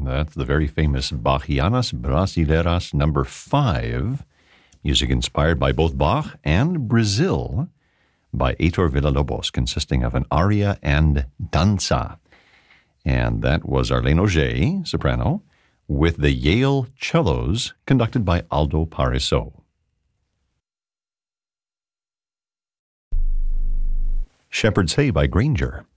That's the very famous Bachianas Brasileiras number 5, music inspired by both Bach and Brazil, by Heitor Villa-Lobos, consisting of an aria and danza. And that was Arlene Auger, soprano, with the Yale cellos, conducted by Aldo Parisot. Shepherd's Hay by Granger.